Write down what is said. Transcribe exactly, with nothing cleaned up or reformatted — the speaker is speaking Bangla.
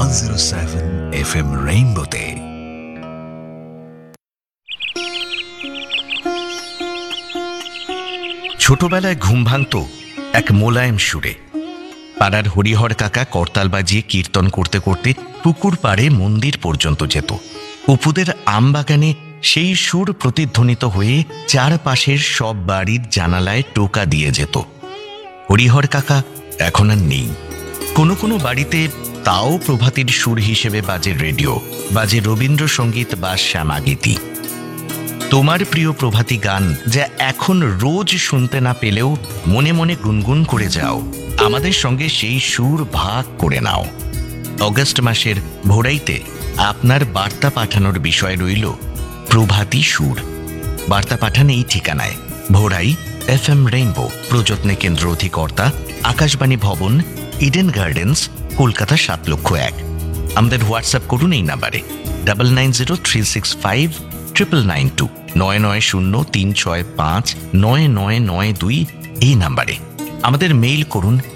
One zero seven F M রেইনবোতে। ছোটবেলায় ঘুম ভাঙত এক মোলায়েম সুরে। পাড়ার হরিহর কাকা করতাল বাজিয়ে কীর্তন করতে করতে পুকুর পাড়ে মন্দির পর্যন্ত যেত। অপুদের আম বাগানে সেই সুর প্রতিধ্বনিত হয়ে চারপাশের সব বাড়ির জানালায় টোকা দিয়ে যেত। হরিহর কাকা এখন আর নেই। কোনো কোনো বাড়িতে তাও প্রভাতীর সুর হিসেবে বাজে রেডিও, বাজে রবীন্দ্রসঙ্গীত বা শ্যামাগীতি। তোমার প্রিয় প্রভাতী গান যা এখন রোজ শুনতে না পেলেও মনে মনে গুনগুন করে যাও, আমাদের সঙ্গে সেই সুর ভাগ করে নাও। অগস্ট মাসের ভোরাইতে আপনার বার্তা পাঠানোর বিষয় রইল প্রভাতী সুর। বার্তা পাঠান এই ঠিকানায়: ভোরাই, এফ এম রেইনবো, প্রযত্নে কেন্দ্র অধিকর্তা, আকাশবাণী ভবন, ইডেন গার্ডেন্স, কলকাতা সাত লক্ষ এক। আমাদের হোয়াটসঅ্যাপ করুন এই নাম্বারে double nine zero three six five triple nine two, নয় নয় শূন্য তিন ছয় পাঁচ নয় নয় নয় দুই এই নাম্বারে। আমাদের মেইল করুন